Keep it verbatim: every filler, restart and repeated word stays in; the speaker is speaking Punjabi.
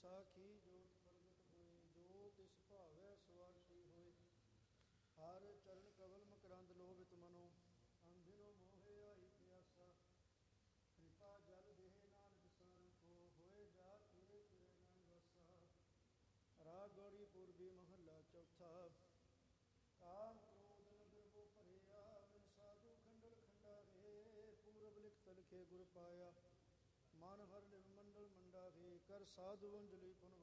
ਸਾਖੀ ਜੋਤ ਪ੍ਰਗਟ ਹੋਏ, ਜੋ ਤਿਸ ਭਾਵੈ ਸੁਆਖੀ ਹੋਏ। ਹਰ ਚਰਨ ਕਵਲ ਮਕਰੰਦ ਲੋਭਿਤ ਮਨੋ, ਅੰਧਿਨੋ ਮੋਹਿ ਆਈ ਪਿਆਸਾ। ਕਿਰਪਾ ਜਲ ਦੇਹ ਨਾਨਕ ਸਾਰਨ ਕੋ, ਹੋਏ ਜਾ ਕੇ ਤਿਰੇ ਨੈਣ ਵਸਾ। ਰਾਗ ਗੌੜੀ ਪੂਰਬੀ ਮਹੱਲਾ ਚੌਥਾ। ਕਾਮ ਕ੍ਰੋਧ ਨਦਰਬੋ ਭਰਿਆ, ਬਿਨ ਸਾਧੂ ਖੰਡਲ ਖੰਡਾਰੇ। ਪੂਰਬ ਲਿਖਤ ਲਿਖੇ ਗੁਰ ਪਾਇਆ, ਮਨ ਹਰ ਲਿਵ ਮੰਡਲ ਮੰਡਾਵੇ। ਕਰ ਸਾਧੂ ਅੰਜਲੀ ਪੁਨ